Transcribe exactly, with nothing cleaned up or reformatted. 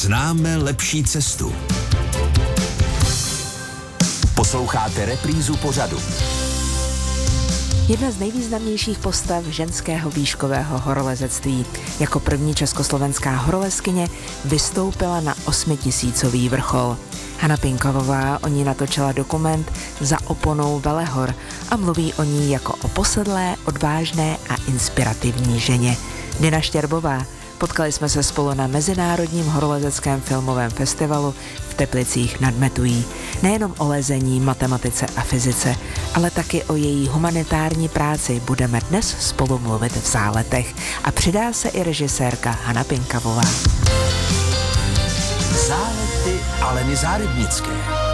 Neznáme lepší cestu. Posloucháte reprízu pořadu. Jedna z nejvýznamnějších postav ženského výškového horolezectví. Jako první československá horolezkyně vystoupila na osmitisícový vrchol. Hana Pinkavová o ní natočila dokument Za oponou Velehor a mluví o ní jako o posedlé, odvážné a inspirativní ženě. Nina Štěrbová. Potkali jsme se spolu na Mezinárodním horolezeckém filmovém festivalu v Teplicích nad Metují. Nejenom o lezení, matematice a fyzice, ale taky o její humanitární práci budeme dnes spolu mluvit v Záletech. A přidá se i režisérka Hana Pinkavová. Zálety Aleny Zárebnické.